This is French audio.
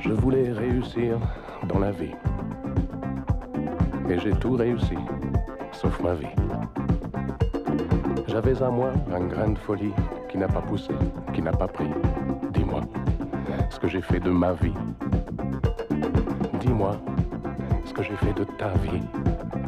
Je voulais réussir dans la vie. Et j'ai tout réussi, sauf ma vie. J'avais à moi un grain de folie qui n'a pas poussé, qui n'a pas pris. Dis-moi ce que j'ai fait de ma vie. Dis-moi ce que j'ai fait de ta vie.